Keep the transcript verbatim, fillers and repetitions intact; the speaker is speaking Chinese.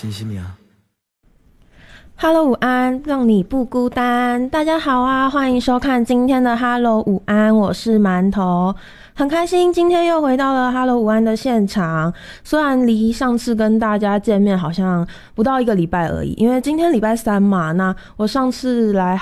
新西米啊。 Hello 午安，让你不孤单。大家好啊，欢迎收看今天的 Hello 午安，我是馒头。很开心今天又回到了 Hello 午安的现场，虽然离上次跟大家见面好像不到一个礼拜而已，因为今天礼拜三嘛，那我上次来